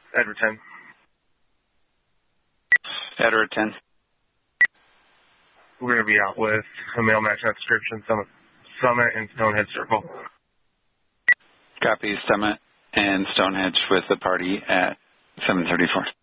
Edward 10. Edward 10. We're going to be out with a male matching that description, Summit and Stonehenge Circle. Copy, Summit and Stonehenge with the party at 7:34.